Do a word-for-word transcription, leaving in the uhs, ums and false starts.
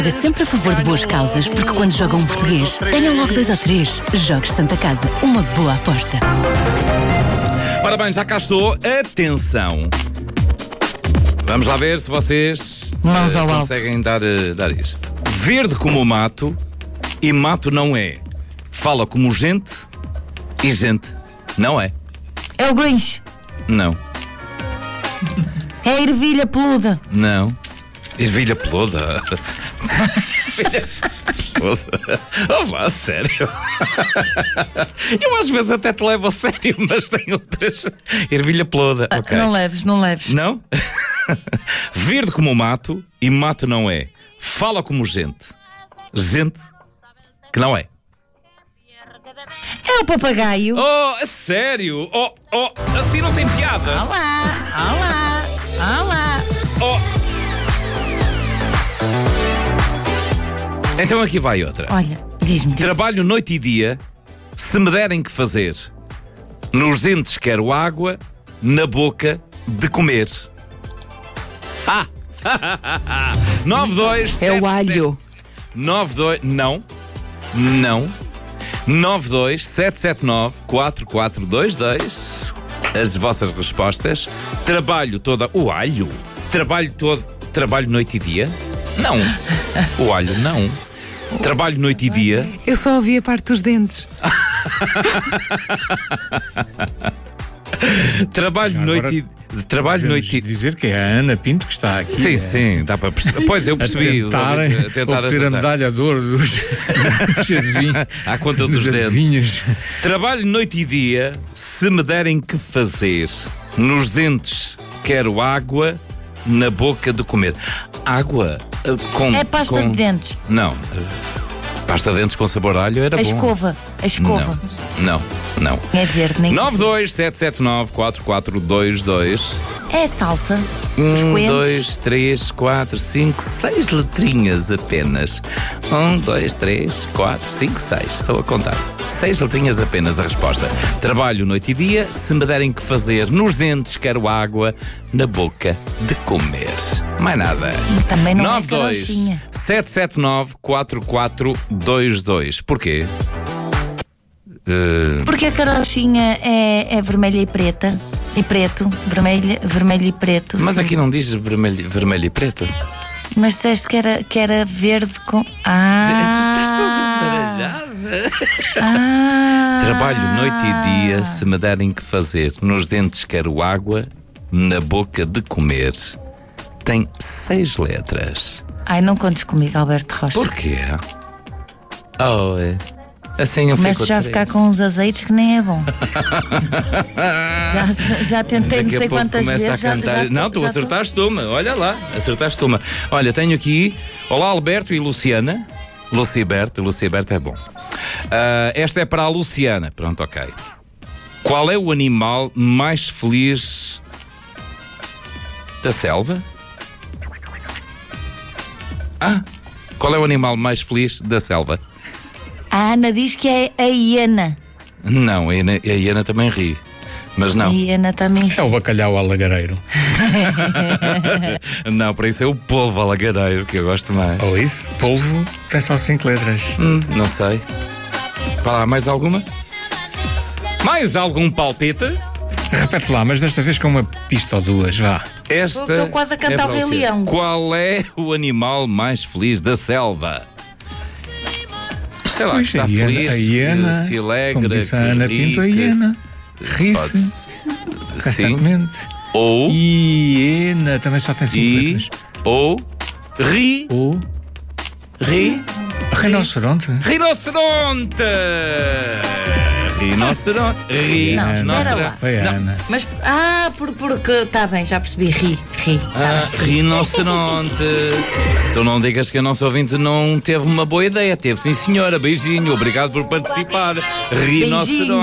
É sempre a favor de boas causas, porque quando jogam um português, ganham logo dois ou três. Jogos Santa Casa, uma boa aposta. Ora bem, já cá estou. Atenção. Vamos lá ver se vocês Mãos ao uh, alto. conseguem dar, uh, dar isto. Verde como o mato e mato não é. Fala como gente e gente não é. É o Grinch. Não, É a ervilha peluda. não. Ervilha peluda. Ervilha peluda. Oh, vá, sério. Eu às vezes até te levo a sério, mas tem outras. Ervilha peluda. Ok. Não leves, não leves. Não? Verde como o mato e mato não é. Fala como gente. Gente que não é. É o papagaio. Oh, a sério? Oh, oh, assim não tem piada. Olá, olá, olá. Oh. Então aqui vai outra. Olha, diz-me. diz-me. Trabalho noite e dia, se me derem que fazer. Nos dentes quero água, na boca de comer. Ah! nove dois É o alho. nove dois Não. Não. nove dois sete sete nove quatro quatro dois dois. As vossas respostas. Trabalho toda. O alho? Trabalho todo. Trabalho noite e dia? Não. O alho, não. Trabalho noite e dia. Eu só ouvi a parte dos dentes. Trabalho Já noite agora e Trabalho Devemos noite e dizer que é a Ana Pinto que está aqui. Sim, é, sim, dá para perceber. Pois eu a percebi. os tentar, ouvintes, a tentar obter a acertar. medalha de ouro dos, dos adivinhos. À conta dos dos dentes. adivinhos. Trabalho noite e dia, se me derem que fazer. Nos dentes quero água, na boca de comer. Água uh, com. É pasta com... de dentes. Não. uh, Pasta de dentes com sabor a alho era A bom. escova. A escova. Não, não. não. É verde, nem. nove dois sete sete nove quatro quatro dois dois. É salsa. Os Um, coentros. dois, três, quatro, cinco, seis letrinhas apenas. Um, dois, três, quatro, cinco, seis. Estou a contar. Seis letrinhas apenas a resposta. Trabalho noite e dia, se me derem que fazer. Nos dentes quero água, na boca de comer. Mais nada. Também não nove é dois carochinha. sete sete nove quatro quatro dois dois. Porquê? Uh, Porque a carochinha é, é vermelha e preta. E preto. Vermelho, vermelho e preto. mas sim. aqui não diz vermelho, vermelho e preto. Mas disseste que era, que era verde com. Ah! ah. Trabalho noite e dia, se me derem que fazer. Nos dentes quero água, na boca de comer. Tem seis letras. Ai, não contes comigo, Alberto Rocha. Porquê? Oh, é. Assim eu Começo fico já a triste. ficar com uns azeites que nem é bom. já, já tentei Daqui não a sei pouco quantas começa vezes. a cantar. Já, já não, tô- tu já tô- acertaste uma. Olha lá, acertaste uma. Olha, tenho aqui. Olá, Alberto e Luciana. Luciberto, Luciberto é bom. Ah, esta é para a Luciana. Pronto, ok. Qual é o animal mais feliz da selva? Ah, qual é o animal mais feliz da selva? A Ana diz que é a hiena. Não, a hiena, a hiena também ri. Mas A não. hiena também. É o bacalhau alagareiro. Não, para isso é o polvo alagareiro que eu gosto mais. Ou isso? Polvo tem só cinco letras. Hum, não sei. Vai lá, mais alguma? Mais algum palpite? Repete lá, mas desta vez com uma pista ou duas, vá. Esta Estou quase a cantar é para o Rei você. Leão. Qual é o animal mais feliz da selva? Sei lá, que Pois, está a hiena, feliz, a hiena, que se alegra, como disse a que Ana ri, Pinto, a que- hiena ri-se Pode-se. Sim. constantemente. Ou, Hiena também só tem cinco e, letras. ou, ri, O ri, rinoceronte. rinoceronte! Rinoceronte. Ri, Não, espera rinoceronte. lá. Foi a Não. Ana. Mas, ah, por, porque. Está bem, já percebi. Ri, ri. Tá Ah, bem. rinoceronte. Tu não digas que a nossa ouvinte não teve uma boa ideia. Teve, sim, senhora. Beijinho. Obrigado por participar. Rinoceronte.